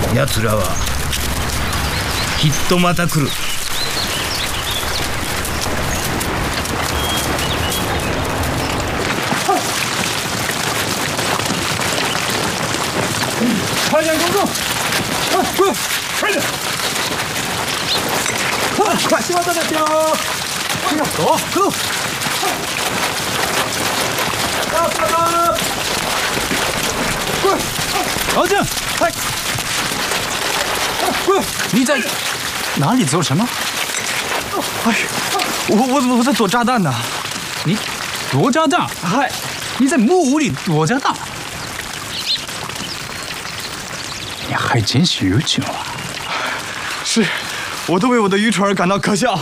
奴らはきっとまた来る。快点工作！快点！快，希望大家标！快点，走，快走！快！老蒋，快！你在哪里做什么？哎，我在躲炸弹呢。你躲炸弹？嗨，你在木屋里躲炸弹？你还真是愚蠢啊！是，我都为我的愚蠢而感到可笑。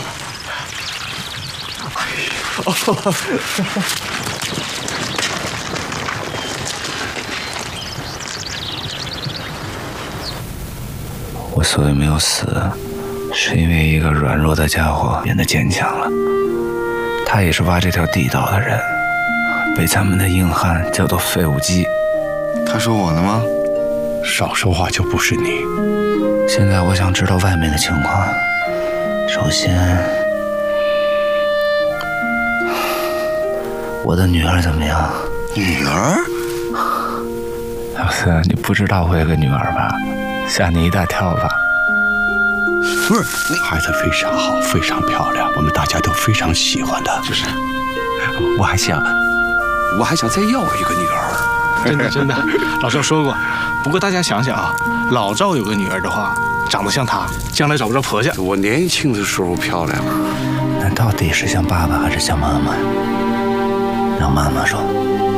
我所以没有死，是因为一个软弱的家伙变得坚强了。他也是挖这条地道的人，被咱们的硬汉叫做废物机。 他说我呢吗？少说话就不是你。 现在我想知道外面的情况。首先，我的女儿怎么样？ 女儿？ 老四，你不知道我有个女儿吧？吓你一大跳吧？ 不是，孩子非常好，非常漂亮，我们大家都非常喜欢她。就是，我还想再要一个女儿。 真的，老赵说过。不过大家想想啊，老赵有个女儿的话，长得像她，将来找不着婆家。 我年轻的时候漂亮。 那到底是像爸爸还是像妈妈？让妈妈说。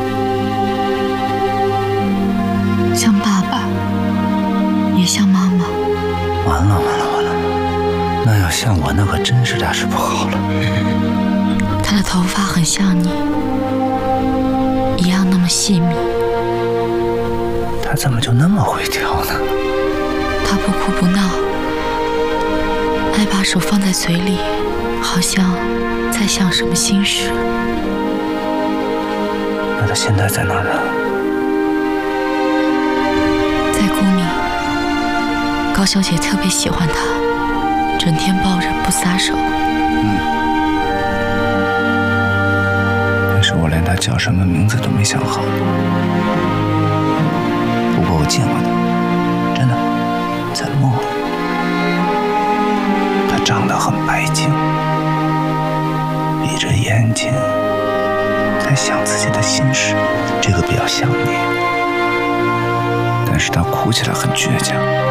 像爸爸，也像妈妈。 完了！那要像我，那可真是大事不好了。 她的头发很像你，一样那么细密。 他怎么就那么会跳呢？ 他不哭不闹，爱把手放在嘴里，好像在想什么心事。 那他现在在哪儿呢？ 在宫里，高小姐特别喜欢他，整天抱着不撒手。 但是我连他叫什么名字都没想好。不过我见过他，真的，在梦里。他长得很白净，闭着眼睛，在想自己的心事。这个比较像你，但是他哭起来很倔强。